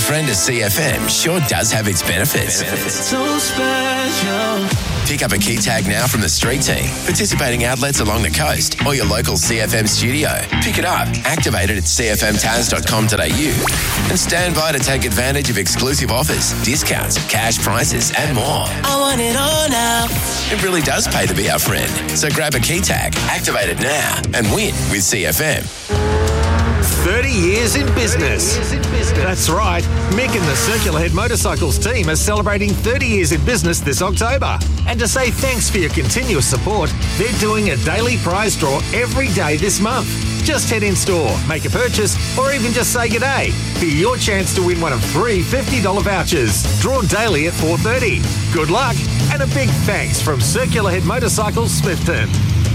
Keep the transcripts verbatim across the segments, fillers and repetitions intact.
friend of C F M sure does have its benefits. benefits. So special. Pick up a key tag now from the street team, participating outlets along the coast, or your local C F M studio. Pick it up, activate it at c f m taz dot com dot a u, and stand by to take advantage of exclusive offers, discounts, cash prizes, and more. I want it all now. It really does pay to be our friend. So grab a key tag, activate it now, and win with C F M. thirty years in business. That's right. Mick and the Circular Head Motorcycles team are celebrating thirty years in business this October. And to say thanks for your continuous support, they're doing a daily prize draw every day this month. Just head in store, make a purchase, or even just say g'day for your chance to win one of three fifty dollars vouchers. Drawn daily at four thirty. Good luck, and a big thanks from Circular Head Motorcycles Smithton.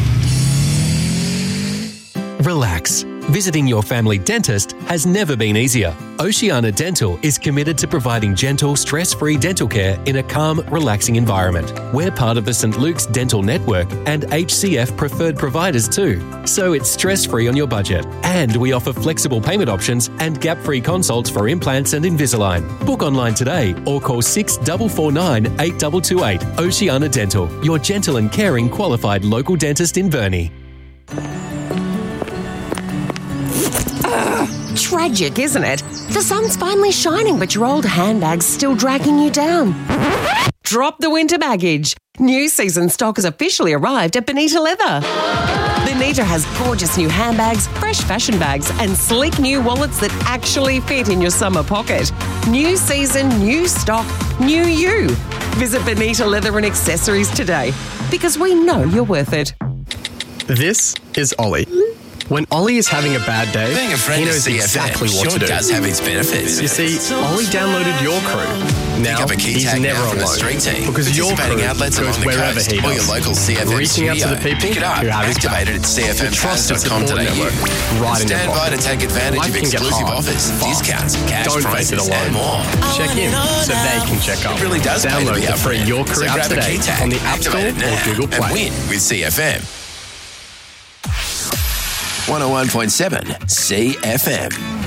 Relax. Visiting your family dentist has never been easier. Oceania Dental is committed to providing gentle, stress-free dental care in a calm, relaxing environment. We're part of the Saint Luke's Dental Network and H C F preferred providers too, so it's stress-free on your budget. And we offer flexible payment options and gap-free consults for implants and Invisalign. Book online today or call six four four nine, eight two two eight. Oceania Dental, your gentle and caring qualified local dentist in Burnie. Tragic, isn't it? The sun's finally shining, but your old handbag's still dragging you down. Drop the winter baggage. New season stock has officially arrived at Bonita Leather. Bonita has gorgeous new handbags, fresh fashion bags, and sleek new wallets that actually fit in your summer pocket. New season, new stock, new you. Visit Bonita Leather and Accessories today, because we know you're worth it. This is Ollie. When Ollie is having a bad day, Being a friend he of knows C F M exactly what sure to do. does have its benefits. You see, Ollie downloaded your crew. Now, Pick up a key he's tag never now from the alone. street team, Because your participating crew outlets goes along the wherever coast, he or your does. local C F M Reaching out studio. to the people Pick it up, who have his activate back. it at c f m The taz trusted dot com dot a support u. network right in your Stand by pocket. to take advantage Life of can get exclusive hard, offers, fast. discounts, cash Don't face prizes, it alone. and more. Check in so they can check up. It really does pay to Download be the our free friend. Your Crew So app grab a today key tag, on the App Store activate it or now, Google Play. and win with C F M. one oh one point seven C F M.